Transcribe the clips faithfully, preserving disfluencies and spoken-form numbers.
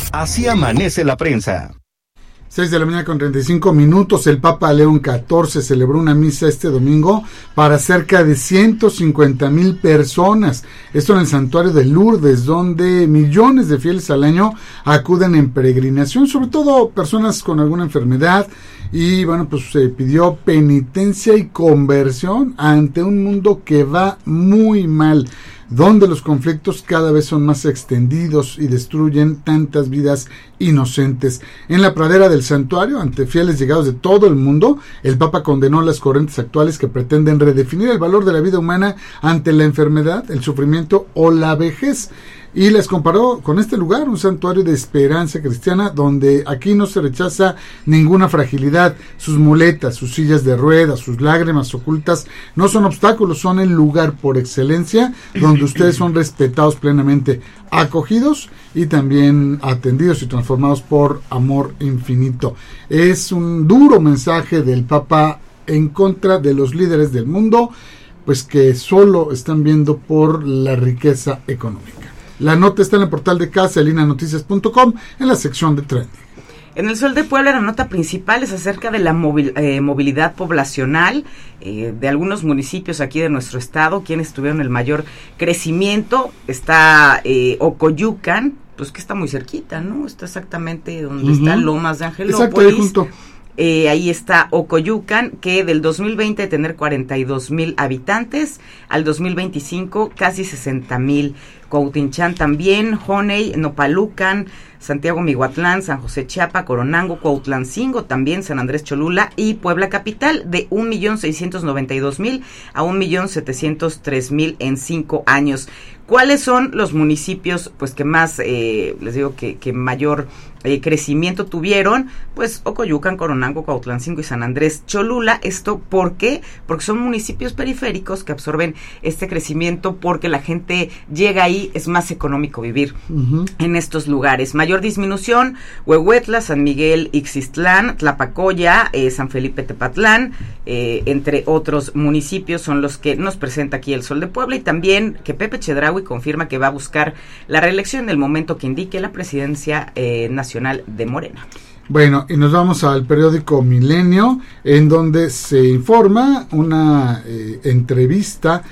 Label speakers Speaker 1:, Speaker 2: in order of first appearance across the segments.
Speaker 1: Así amanece la prensa.
Speaker 2: seis de la mañana con treinta y cinco minutos. El Papa León catorce celebró una misa este domingo para cerca de ciento cincuenta mil personas. Esto en el santuario de Lourdes, donde millones de fieles al año acuden en peregrinación, sobre todo personas con alguna enfermedad. Y bueno, pues se pidió penitencia y conversión ante un mundo que va muy mal, donde los conflictos cada vez son más extendidos y destruyen tantas vidas inocentes. En la pradera del santuario, ante fieles llegados de todo el mundo, el Papa condenó las corrientes actuales que pretenden redefinir el valor de la vida humana ante la enfermedad, el sufrimiento o la vejez. Y les comparó con este lugar, un santuario de esperanza cristiana, donde aquí no se rechaza ninguna fragilidad. Sus muletas, sus sillas de ruedas, sus lágrimas ocultas no son obstáculos, son el lugar por excelencia donde ustedes son respetados plenamente, acogidos y también atendidos y transformados por amor infinito. Es un duro mensaje del Papa en contra de los líderes del mundo, pues que solo están viendo por la riqueza económica. La nota está en el portal de casa, línea noticias punto com, en la sección de trending.
Speaker 3: En el Sol de Puebla, la nota principal es acerca de la móvil, eh, movilidad poblacional eh, de algunos municipios aquí de nuestro estado, quienes tuvieron el mayor crecimiento. Está eh, Ocoyucan, pues que está muy cerquita, ¿no? Está exactamente donde uh-huh. está Lomas de Angelópolis. Exacto, ahí junto. Eh, ahí está Ocoyucan, que del dos mil veinte de tener cuarenta y dos mil habitantes, al dos mil veinticinco casi sesenta mil. Cuautinchán también, Joney, Nopalucan, Santiago Mihuatlán, San José Chiapa, Coronango, Cuautlancingo también, San Andrés Cholula y Puebla Capital, de un millón seiscientos noventa y dos mil a un millón setecientos tres mil en cinco años. ¿Cuáles son los municipios pues que más, eh, les digo, que, que mayor eh, crecimiento tuvieron? Pues Ocoyucan, Coronango, Cuautlancingo y San Andrés Cholula. ¿Esto por qué? Porque son municipios periféricos que absorben este crecimiento porque la gente llega ahí, es más económico vivir uh-huh. en estos lugares. Mayor disminución, Huehuetla, San Miguel Ixistlán, Tlapacoya, eh, San Felipe Tepatlán, eh, entre otros municipios son los que nos presenta aquí el Sol de Puebla, y también que Pepe Chedraui confirma que va a buscar la reelección en el momento que indique la presidencia eh, nacional de Morena.
Speaker 2: Bueno, y nos vamos al periódico Milenio, en donde se informa una eh, entrevista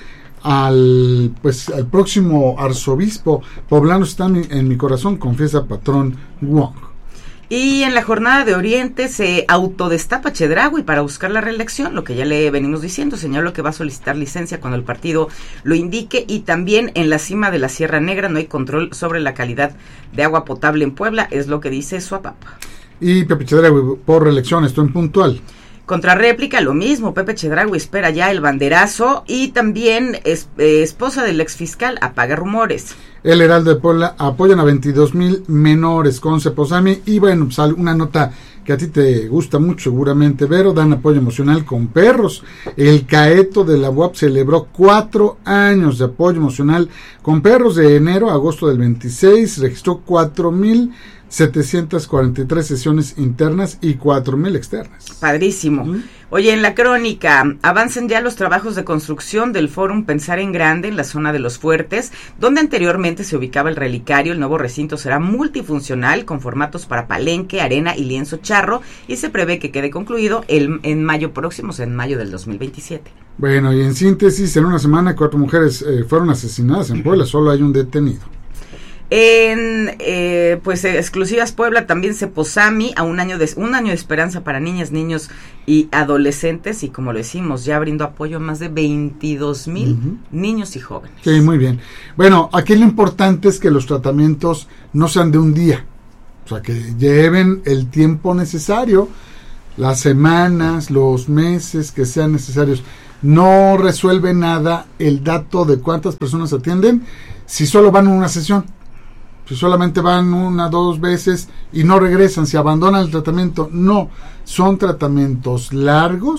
Speaker 2: al pues al próximo arzobispo poblano. Está en mi, en mi corazón, confiesa patrón Wong.
Speaker 3: Y en la jornada de Oriente se autodestapa Chedraui para buscar la reelección, lo que ya le venimos diciendo. Señaló que va a solicitar licencia cuando el partido lo indique. Y también en la cima de la Sierra Negra no hay control sobre la calidad de agua potable en Puebla, es lo que dice Suapapa.
Speaker 2: Y Pepe Chedraui por reelección, esto en Puntual.
Speaker 3: Contrarréplica, lo mismo, Pepe Chedraui espera ya el banderazo. Y también es, eh, esposa del exfiscal apaga rumores.
Speaker 2: El Heraldo de Puebla apoyan a veintidós mil menores con Ceposami. Y bueno, pues una nota que a ti te gusta mucho seguramente, Vero, dan apoyo emocional con perros. El Caeto de la U A P celebró cuatro años de apoyo emocional con perros. De enero a agosto del veintiséis registró cuatro mil setecientas cuarenta y tres sesiones internas y cuatro mil externas.
Speaker 3: Padrísimo. ¿Mm? Oye, en la crónica, avanzan ya los trabajos de construcción del Fórum Pensar en Grande en la zona de Los Fuertes, donde anteriormente se ubicaba el relicario. El nuevo recinto será multifuncional con formatos para palenque, arena y lienzo charro, y se prevé que quede concluido el, en mayo próximo, o sea, en mayo del dos mil veintisiete.
Speaker 2: Bueno, y en síntesis, en una semana cuatro mujeres eh, fueron asesinadas en Puebla, solo hay un detenido.
Speaker 3: En eh, pues exclusivas Puebla, también Ceposami, a un año de un año de esperanza para niñas, niños y adolescentes, y como lo decimos, ya abriendo apoyo a más de veintidós mil uh-huh. niños y jóvenes.
Speaker 2: Sí, muy bien. Bueno, aquí lo importante es que los tratamientos no sean de un día, o sea, que lleven el tiempo necesario, las semanas, los meses que sean necesarios. No resuelve nada el dato de cuántas personas atienden si solo van a una sesión. Si solamente van una, dos veces y no regresan, si abandonan el tratamiento. No, son tratamientos largos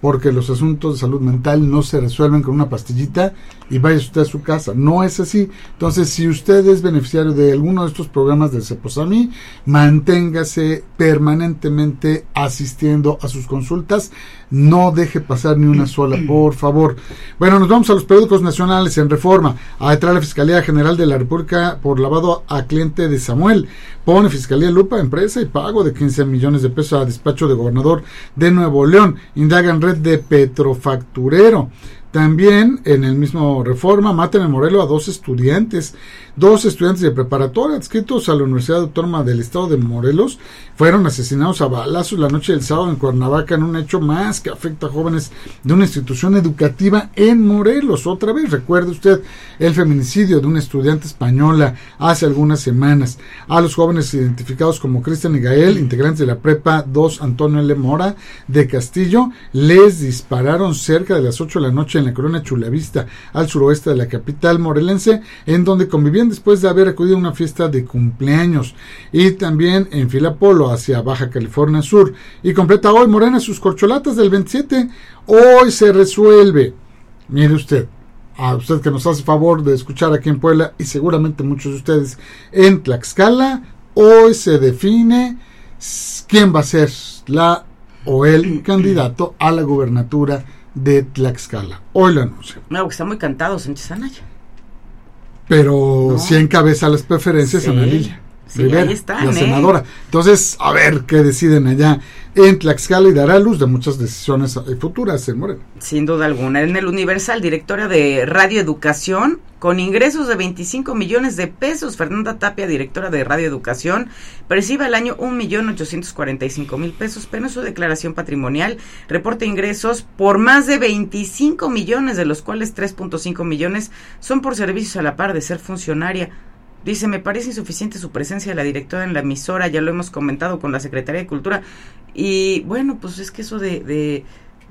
Speaker 2: porque los asuntos de salud mental no se resuelven con una pastillita y vaya usted a su casa. No es así. Entonces, si usted es beneficiario de alguno de estos programas del Ceposami, manténgase permanentemente asistiendo a sus consultas. No deje pasar ni una sola, por favor. Bueno, nos vamos a los periódicos nacionales. En Reforma, a detrás la Fiscalía General de la República por lavado a cliente de Samuel. Pone Fiscalía lupa, empresa y pago de quince millones de pesos a despacho de gobernador de Nuevo León. Indagan red de petrofacturero. También en el mismo Reforma, matan en Morelos a dos estudiantes. Dos estudiantes de preparatoria adscritos a la Universidad Autónoma del Estado de Morelos fueron asesinados a balazos la noche del sábado en Cuernavaca, en un hecho más que afecta a jóvenes de una institución educativa en Morelos. Otra vez, recuerde usted el feminicidio de una estudiante española hace algunas semanas. A los jóvenes identificados como Cristian y Gael, integrantes de la Prepa dos Antonio L. Mora de Castillo, les dispararon cerca de las ocho de la noche en la colonia Chulavista, al suroeste de la capital morelense, en donde convivían después de haber acudido a una fiesta de cumpleaños. Y también en Filapolo, hacia Baja California Sur. Y completa hoy Morena sus corcholatas del veintisiete. Hoy se resuelve. Mire usted, a usted que nos hace favor de escuchar aquí en Puebla, y seguramente muchos de ustedes en Tlaxcala, hoy se define quién va a ser la o el candidato a la gubernatura de Tlaxcala. Hoy lo anuncio.
Speaker 3: No, que está muy cantado Sánchez Anaya.
Speaker 2: Pero
Speaker 3: no.
Speaker 2: sí encabeza las preferencias, sí. Ana Lilia
Speaker 3: Sí,
Speaker 2: Rivera,
Speaker 3: ahí están,
Speaker 2: la
Speaker 3: ¿eh?
Speaker 2: senadora. Entonces, a ver qué deciden allá en Tlaxcala, y dará luz de muchas decisiones futuras en Morena.
Speaker 3: Sin duda alguna. En el Universal, directora de Radio Educación, con ingresos de veinticinco millones de pesos, Fernanda Tapia, directora de Radio Educación, percibe al año un millón ochocientos cuarenta y cinco mil pesos, pero en su declaración patrimonial reporta ingresos por más de veinticinco millones, de los cuales tres punto cinco millones son por servicios a la par de ser funcionaria. Dice, me parece insuficiente su presencia de la directora en la emisora, ya lo hemos comentado con la Secretaría de Cultura, y bueno, pues es que eso de, de,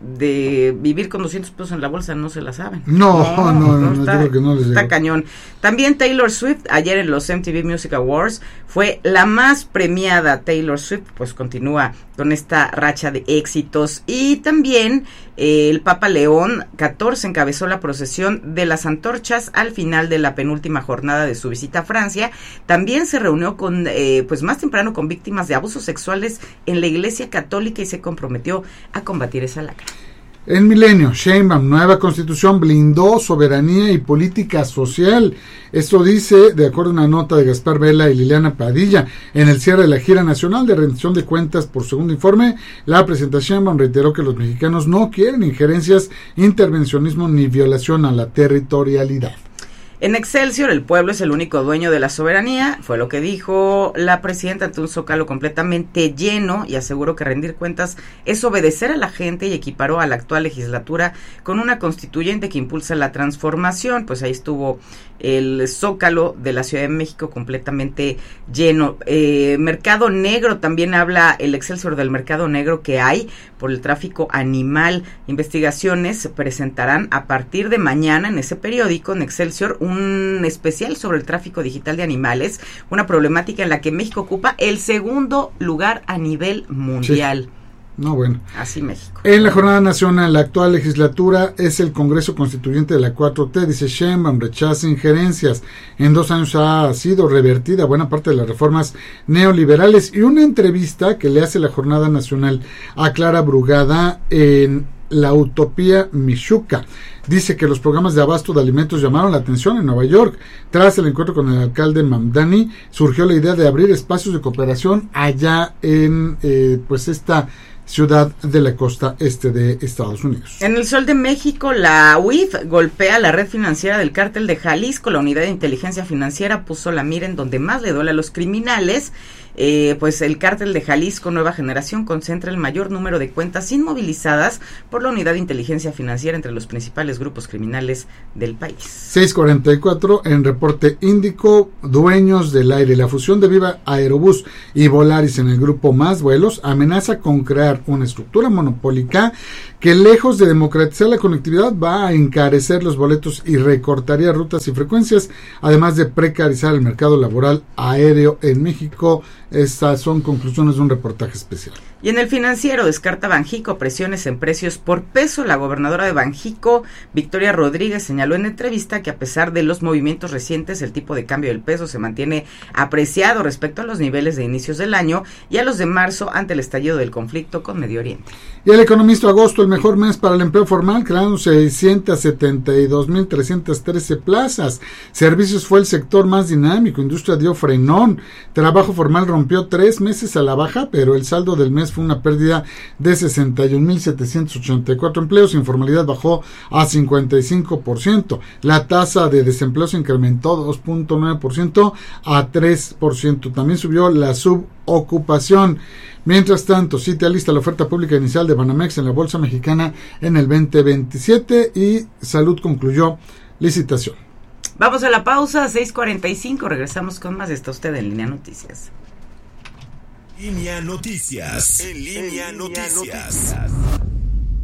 Speaker 3: de vivir con doscientos pesos en la bolsa no se la saben.
Speaker 2: No, no, no, no,
Speaker 3: está,
Speaker 2: yo creo que no les
Speaker 3: está
Speaker 2: llegó.
Speaker 3: cañón. También Taylor Swift, ayer en los M T V Music Awards, fue la más premiada. Taylor Swift, pues continúa con esta racha de éxitos. Y también eh, el Papa León catorce encabezó la procesión de las antorchas al final de la penúltima jornada de su visita a Francia. También se reunió con, eh, pues más temprano, con víctimas de abusos sexuales en la Iglesia Católica y se comprometió a combatir esa lacra.
Speaker 2: En Milenio, Sheinbaum, nueva constitución blindó soberanía y política social. Esto dice, de acuerdo a una nota de Gaspar Vela y Liliana Padilla, en el cierre de la gira nacional de rendición de cuentas por segundo informe, la presidenta Sheinbaum reiteró que los mexicanos no quieren injerencias, intervencionismo ni violación a la territorialidad.
Speaker 3: En Excelsior, el pueblo es el único dueño de la soberanía, fue lo que dijo la presidenta ante un Zócalo completamente lleno, y aseguró que rendir cuentas es obedecer a la gente, y equiparó a la actual legislatura con una constituyente que impulsa la transformación. Pues ahí estuvo el Zócalo de la Ciudad de México completamente lleno. Eh, mercado negro, también habla el Excelsior del mercado negro que hay por el tráfico animal. Investigaciones se presentarán a partir de mañana en ese periódico, en Excelsior, un especial sobre el tráfico digital de animales, una problemática en la que México ocupa el segundo lugar a nivel mundial.
Speaker 2: Sí. No, bueno.
Speaker 3: Así México.
Speaker 2: En la jornada nacional, la actual legislatura es el Congreso Constituyente de la cuatro T, dice Sheinbaum, rechaza injerencias. En dos años ha sido revertida buena parte de las reformas neoliberales. Y una entrevista que le hace la jornada nacional a Clara Brugada en La Utopía Michuca. Dice que los programas de abasto de alimentos llamaron la atención en Nueva York. Tras el encuentro con el alcalde Mamdani, surgió la idea de abrir espacios de cooperación allá en eh, pues esta ciudad de la costa este de Estados Unidos.
Speaker 3: En el Sol de México, la U I F golpea la red financiera del cártel de Jalisco. La unidad de inteligencia financiera puso la mira en donde más le duele a los criminales. Eh, pues el cártel de Jalisco Nueva Generación concentra el mayor número de cuentas inmovilizadas por la unidad de inteligencia financiera entre los principales grupos criminales del país.
Speaker 2: seis cuarenta y cuatro en reporte Índico, dueños del aire. La fusión de Viva Aerobús y Volaris en el grupo Más Vuelos amenaza con crear una estructura monopólica que, lejos de democratizar la conectividad, va a encarecer los boletos y recortaría rutas y frecuencias, además de precarizar el mercado laboral aéreo en México. Estas son conclusiones de un reportaje especial.
Speaker 3: Y en el Financiero, descarta Banjico presiones en precios por peso. La gobernadora de Banjico, Victoria Rodríguez, señaló en entrevista que a pesar de los movimientos recientes, el tipo de cambio del peso se mantiene apreciado respecto a los niveles de inicios del año y a los de marzo ante el estallido del conflicto con Medio Oriente.
Speaker 2: Y el Economista, agosto, el mejor mes para el empleo formal, crearon seiscientas setenta y dos mil trescientas trece plazas. Servicios fue el sector más dinámico, industria dio frenón. Trabajo formal rompió tres meses a la baja, pero el saldo del mes fue una pérdida de sesenta y un mil setecientos ochenta y cuatro empleos. Informalidad bajó a cincuenta y cinco por ciento. La tasa de desempleo se incrementó dos punto nueve por ciento a tres por ciento. También subió la subocupación. Mientras tanto, Citi alista la oferta pública inicial de Banamex en la Bolsa Mexicana en el veinte veintisiete y Salud concluyó licitación.
Speaker 3: Vamos a la pausa, seis cuarenta y cinco, regresamos con más. Está usted en Línea Noticias.
Speaker 4: Línea Noticias. En Línea Noticias.